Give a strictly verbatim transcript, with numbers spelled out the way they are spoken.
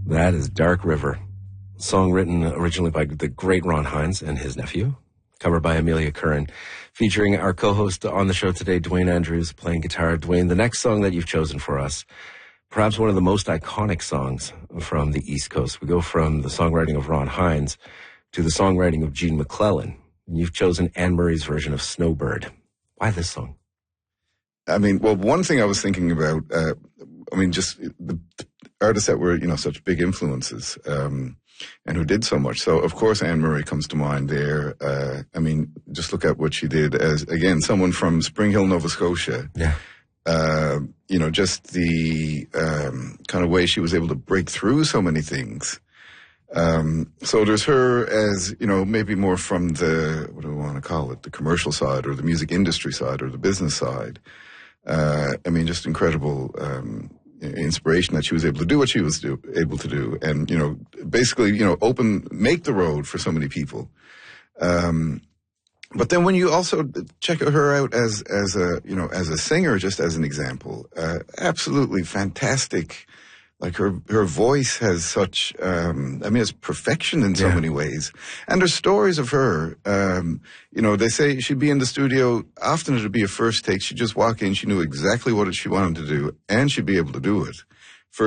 That is Dark River, a song written originally by the great Ron Hynes and his nephew, covered by Amelia Curran, featuring our co-host on the show today, Dwayne Andrews, playing guitar. Dwayne, the next song that you've chosen for us, perhaps one of the most iconic songs from the East Coast. We go from the songwriting of Ron Hynes to the songwriting of Gene MacLellan. You've chosen Anne Murray's version of Snowbird. Why this song? I mean, well, one thing I was thinking about, uh, I mean, just the artists that were, you know, such big influences, um, and who did so much. So, of course, Anne Murray comes to mind there. Uh, I mean, just look at what she did as, again, someone from Spring Hill, Nova Scotia. Yeah. Uh, you know, just the um, kind of way she was able to break through so many things. Um, so there's her as, you know, maybe more from the, what do we want to call it, the commercial side or the music industry side or the business side. Uh, I mean, just incredible um, inspiration that she was able to do what she was do, able to do, and, you know, basically, you know, open, make the road for so many people. Um, but then when you also check her out as, as a, you know, as a singer, just as an example, uh, absolutely fantastic. Like her, her voice has such, um, I mean, it's perfection in so yeah. many ways. And there's stories of her, um, you know, they say she'd be in the studio, often it'd be a first take. She'd just walk in, she knew exactly what she wanted to do, and she'd be able to do it.